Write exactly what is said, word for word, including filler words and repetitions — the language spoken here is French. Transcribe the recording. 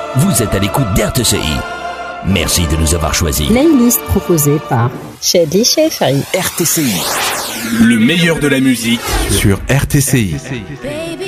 Vous êtes à l'écoute d'R T C I. Merci de nous avoir choisis. Playlist proposée par Shady Shefari. R T C I. Le meilleur de la musique sur R T C I.